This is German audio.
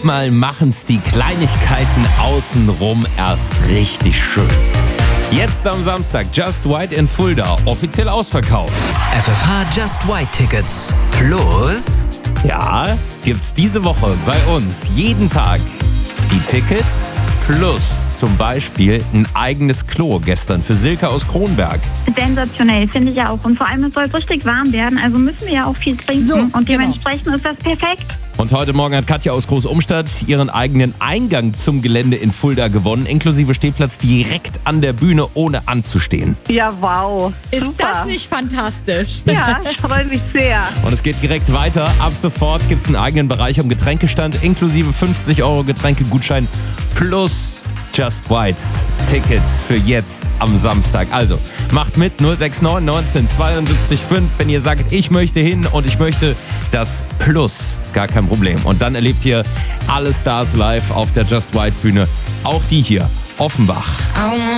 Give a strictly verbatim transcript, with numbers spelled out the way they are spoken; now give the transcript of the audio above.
manchmal machen's die Kleinigkeiten außenrum erst richtig schön. Jetzt am Samstag Just White in Fulda, offiziell ausverkauft. F F H Just White Tickets plus... Ja, gibt's diese Woche bei uns jeden Tag die Tickets plus zum Beispiel ein eigenes Klo gestern für Silke aus Kronberg. Sensationell, finde ich ja auch. Und vor allem, es soll richtig warm werden, also müssen wir ja auch viel trinken. So, und genau. dementsprechend ist das perfekt. Und heute Morgen hat Katja aus Großumstadt ihren eigenen Eingang zum Gelände in Fulda gewonnen, inklusive Stehplatz direkt an der Bühne, ohne anzustehen. Ja, wow. Ist Super. das nicht fantastisch? Ja, ich freue mich sehr. Und es geht direkt weiter. Ab sofort gibt es einen eigenen Bereich am Getränkestand, inklusive fünfzig Euro Getränkegutschein plus Just White Tickets für jetzt am Samstag. Also macht mit null sechs neun neunzehn zweiundsiebzig fünf, wenn ihr sagt, ich möchte hin und ich möchte das Plus. Gar kein Problem. Und dann erlebt ihr alle Stars live auf der Just White Bühne. Auch die hier, Offenbach.